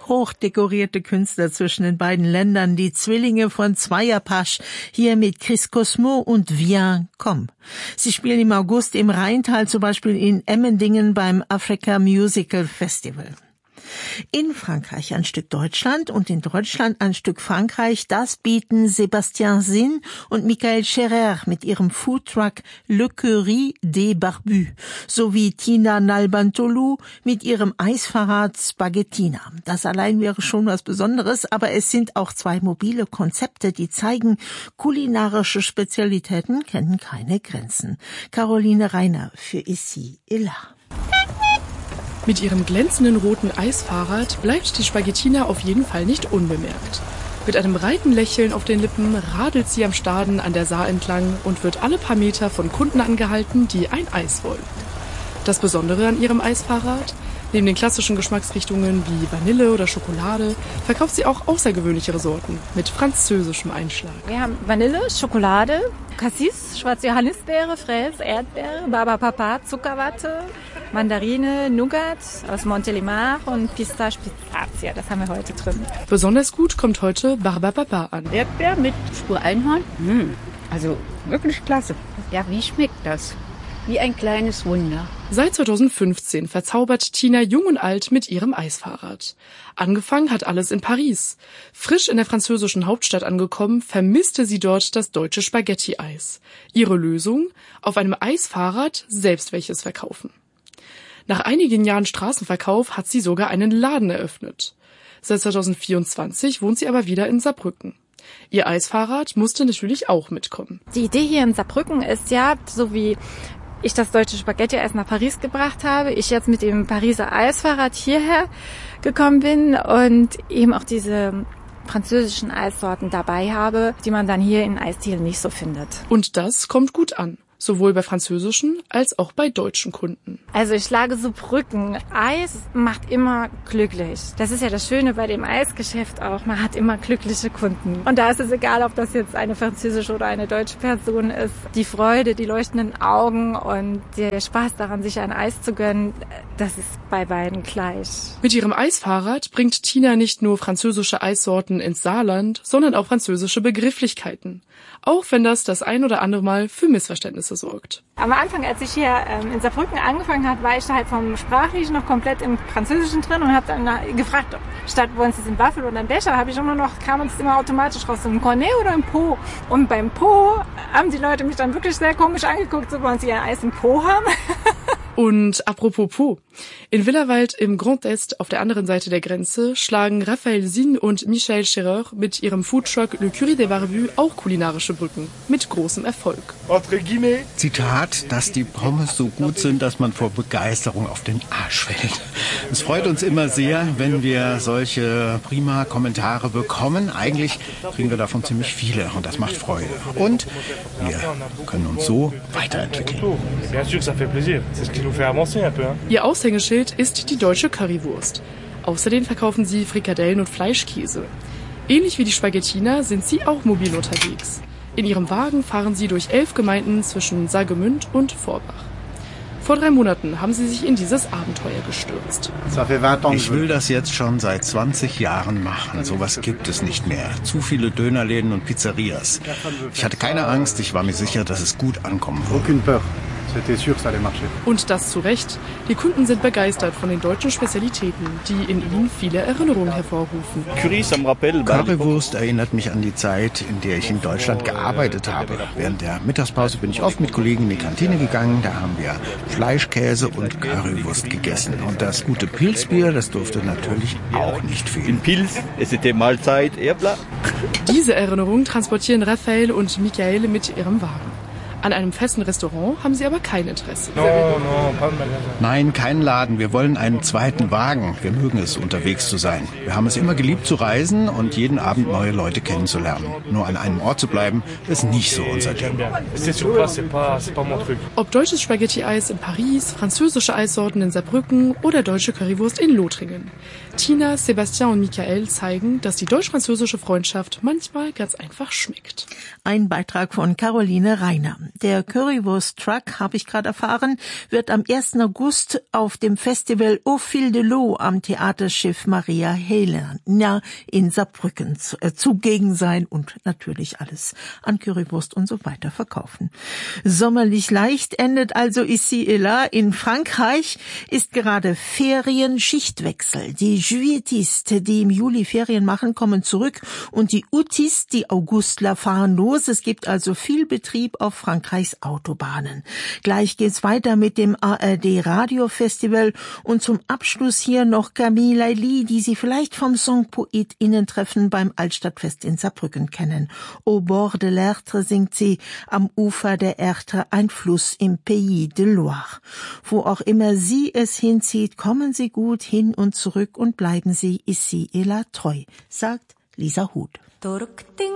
hochdekorierte Künstler zwischen den beiden Ländern, die Zwillinge von Zweierpasch, hier mit Chris Cosmo und Viens, komm. Sie spielen im August im Rheintal, zum Beispiel in Emmendingen beim Africa Musical Festival. In Frankreich ein Stück Deutschland und in Deutschland ein Stück Frankreich. Das bieten Sébastien Zinn und Michael Scherer mit ihrem Foodtruck Le Curry des Barbus sowie Tina Nalbantoğlu mit ihrem Eisfahrrad Spaghettina. Das allein wäre schon was Besonderes, aber es sind auch zwei mobile Konzepte, die zeigen, kulinarische Spezialitäten kennen keine Grenzen. Caroline Reiner für Ici et là. Mit ihrem glänzenden roten Eisfahrrad bleibt die Spaghettina auf jeden Fall nicht unbemerkt. Mit einem breiten Lächeln auf den Lippen radelt sie am Staden an der Saar entlang und wird alle paar Meter von Kunden angehalten, die ein Eis wollen. Das Besondere an ihrem Eisfahrrad: neben den klassischen Geschmacksrichtungen wie Vanille oder Schokolade verkauft sie auch außergewöhnlichere Sorten mit französischem Einschlag. Wir haben Vanille, Schokolade, Cassis, schwarze Johannisbeere, Fraise, Erdbeere, Barbapapa, Zuckerwatte, Mandarine, Nougat aus Montélimar und Pistache Pistacia. Das haben wir heute drin. Besonders gut kommt heute Barbapapa an. Erdbeer mit Spur Einhorn. Also wirklich klasse. Ja, wie schmeckt das? Wie ein kleines Wunder. Seit 2015 verzaubert Tina jung und alt mit ihrem Eisfahrrad. Angefangen hat alles in Paris. Frisch in der französischen Hauptstadt angekommen, vermisste sie dort das deutsche Spaghetti-Eis. Ihre Lösung? Auf einem Eisfahrrad selbst welches verkaufen. Nach einigen Jahren Straßenverkauf hat sie sogar einen Laden eröffnet. Seit 2024 wohnt sie aber wieder in Saarbrücken. Ihr Eisfahrrad musste natürlich auch mitkommen. Die Idee hier in Saarbrücken ist ja, so wie ich das deutsche Spaghetti-Eis nach Paris gebracht habe, ich jetzt mit dem Pariser Eisfahrrad hierher gekommen bin und eben auch diese französischen Eissorten dabei habe, die man dann hier in Eisdielen nicht so findet. Und das kommt gut an. Sowohl bei französischen als auch bei deutschen Kunden. Also ich schlage so Brücken. Eis macht immer glücklich. Das ist ja das Schöne bei dem Eisgeschäft auch. Man hat immer glückliche Kunden. Und da ist es egal, ob das jetzt eine französische oder eine deutsche Person ist. Die Freude, die leuchtenden Augen und der Spaß daran, sich ein Eis zu gönnen, das ist bei beiden gleich. Mit ihrem Eisfahrrad bringt Tina nicht nur französische Eissorten ins Saarland, sondern auch französische Begrifflichkeiten. Auch wenn das ein oder andere Mal für Missverständnisse sorgt. Am Anfang, als ich hier in Saarbrücken angefangen habe, war ich halt vom Sprachlichen noch komplett im Französischen drin und habe dann gefragt, statt wollen Sie es in Waffel oder in Becher, kam uns immer automatisch raus, im Cornet oder im Po. Und beim Po haben die Leute mich dann wirklich sehr komisch angeguckt, so wollen Sie ein Eis im Po haben? Und apropos Po. In Willerwald im Grand Est auf der anderen Seite der Grenze schlagen Raphael Zinn und Michael Scherer mit ihrem Foodtruck Le Curry des Barbus auch kulinarische Brücken. Mit großem Erfolg. Zitat, dass die Pommes so gut sind, dass man vor Begeisterung auf den Arsch fällt. Es freut uns immer sehr, wenn wir solche prima Kommentare bekommen. Eigentlich kriegen wir davon ziemlich viele und das macht Freude. Und wir können uns so weiterentwickeln. Ihr Aushängeschild ist die deutsche Currywurst. Außerdem verkaufen sie Frikadellen und Fleischkäse. Ähnlich wie die Spaghettina sind sie auch mobil unterwegs. In ihrem Wagen fahren sie durch 11 Gemeinden zwischen Saargemünd und Vorbach. Vor 3 Monaten haben sie sich in dieses Abenteuer gestürzt. Ich will das jetzt schon seit 20 Jahren machen. Sowas gibt es nicht mehr. Zu viele Dönerläden und Pizzerias. Ich hatte keine Angst, ich war mir sicher, dass es gut ankommen würde. Und das zu Recht. Die Kunden sind begeistert von den deutschen Spezialitäten, die in ihnen viele Erinnerungen hervorrufen. Currywurst erinnert mich an die Zeit, in der ich in Deutschland gearbeitet habe. Während der Mittagspause bin ich oft mit Kollegen in die Kantine gegangen. Da haben wir Fleischkäse und Currywurst gegessen. Und das gute Pilzbier, das durfte natürlich auch nicht fehlen. Mahlzeit, Diese Erinnerungen transportieren Raphael und Michael mit ihrem Wagen. An einem festen Restaurant haben sie aber kein Interesse. Nein, kein Laden. Wir wollen einen zweiten Wagen. Wir mögen es, unterwegs zu sein. Wir haben es immer geliebt zu reisen und jeden Abend neue Leute kennenzulernen. Nur an einem Ort zu bleiben, ist nicht so unser Ding. Ob deutsches Spaghetti-Eis in Paris, französische Eissorten in Saarbrücken oder deutsche Currywurst in Lothringen. Tina, Sébastien und Michael zeigen, dass die deutsch-französische Freundschaft manchmal ganz einfach schmeckt. Ein Beitrag von Caroline Reiner. Der Currywurst-Truck, habe ich gerade erfahren, wird am 1. August auf dem Festival Au Fil de l'Eau am Theaterschiff Maria Helena in Saarbrücken zugegen sein und natürlich alles an Currywurst und so weiter verkaufen. Sommerlich leicht endet also ici et là. In Frankreich ist gerade Ferien-Schichtwechsel. Die Juilletistes, die im Juli Ferien machen, kommen zurück und die Autisten, die Augustler, fahren los. Es gibt also viel Betrieb auf Frankreichs Autobahnen. Gleich geht's weiter mit dem ARD Radio-Festival und zum Abschluss hier noch Camille Laili, die Sie vielleicht vom Song PoetInnen-Treffen beim Altstadtfest in Saarbrücken kennen. Au bord de l'Ertre singt sie, am Ufer der Ertre, ein Fluss im Pays de Loire. Wo auch immer Sie es hinzieht, kommen Sie gut hin und zurück und bleiben Sie ici et là treu, sagt Lisa Huth.